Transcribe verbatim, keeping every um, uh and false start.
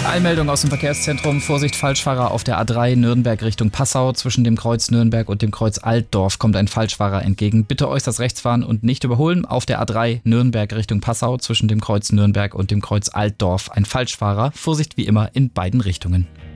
Eilmeldung aus dem Verkehrszentrum. Vorsicht, Falschfahrer auf der A drei Nürnberg Richtung Passau. Zwischen dem Kreuz Nürnberg und dem Kreuz Altdorf kommt ein Falschfahrer entgegen. Bitte äußerst rechts fahren und nicht überholen. Auf der A drei Nürnberg Richtung Passau. Zwischen dem Kreuz Nürnberg und dem Kreuz Altdorf ein Falschfahrer. Vorsicht wie immer in beiden Richtungen.